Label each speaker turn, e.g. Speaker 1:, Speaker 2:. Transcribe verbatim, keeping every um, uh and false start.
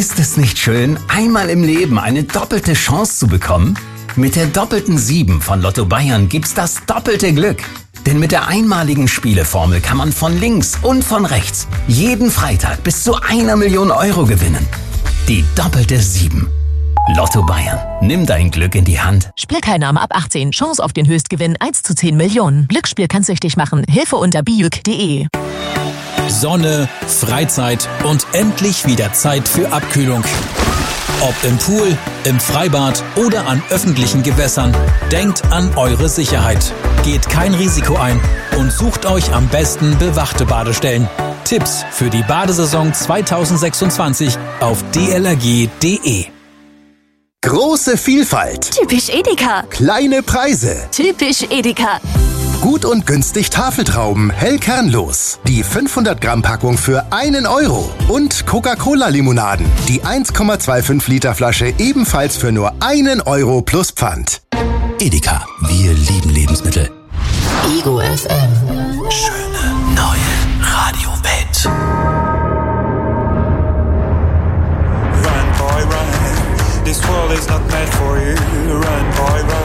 Speaker 1: Ist es nicht schön, einmal im Leben eine doppelte Chance zu bekommen? Mit der doppelten sieben von Lotto Bayern gibt's das doppelte Glück. Denn mit der einmaligen Spieleformel kann man von links und von rechts jeden Freitag bis zu einer Million Euro gewinnen. Die doppelte sieben. Lotto Bayern. Nimm dein Glück in die Hand.
Speaker 2: Spielteilnahme ab achtzehn. Chance auf den Höchstgewinn eins zu zehn Millionen. Glücksspiel kann süchtig machen. Hilfe unter bijuk punkt de.
Speaker 3: Sonne, Freizeit und endlich wieder Zeit für Abkühlung. Ob im Pool, im Freibad oder an öffentlichen Gewässern, denkt an eure Sicherheit. Geht kein Risiko ein und sucht euch am besten bewachte Badestellen. Tipps für die Badesaison zweitausendsechsundzwanzig auf d l r g punkt de.
Speaker 4: Große Vielfalt.
Speaker 5: Typisch Edeka.
Speaker 4: Kleine Preise.
Speaker 5: Typisch Edeka.
Speaker 4: Gut und günstig Tafeltrauben, hell kernlos. Die fünfhundert Gramm Packung für einen Euro. Und Coca-Cola-Limonaden. Die eins Komma fünfundzwanzig Liter Flasche ebenfalls für nur einen Euro plus Pfand.
Speaker 6: Edeka, wir lieben Lebensmittel.
Speaker 7: Ego F M.
Speaker 6: Schöne neue Radiowelt.
Speaker 8: Run, boy, run. This world is not meant for you. Run, boy, run.